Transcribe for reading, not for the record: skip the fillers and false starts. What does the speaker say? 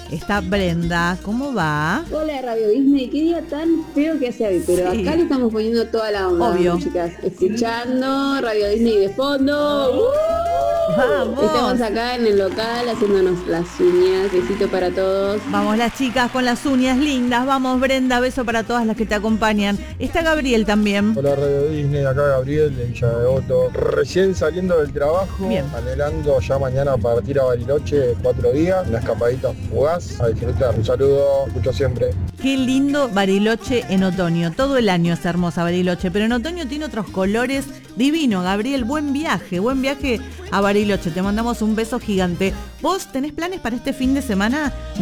está Brenda. ¿Cómo va? Hola Radio Disney, qué día tan feo que hace hoy, pero Sí. acá le estamos poniendo toda la onda, Obvio. chicas, escuchando Radio Disney de fondo. ¡Vamos! Estamos acá en el local haciéndonos las uñas, besito para todos. Vamos las chicas con las uñas lindas. Vamos Brenda, beso para todas las que te acompañan. Está Gabriel también. Hola Radio Disney, acá Gabriel de Villa Devoto. Recién saliendo del trabajo, Bien. anhelando ya mañana partir a Bariloche 4 días, una escapadita fugaz, a disfrutar. Un saludo, escucho siempre. Qué lindo Bariloche en otoño. Todo el año es hermosa Bariloche, pero en otoño tiene otros colores divinos. Gabriel, buen viaje a Bariloche. Te mandamos un beso gigante. ¿Vos tenés planes para este fin de semana?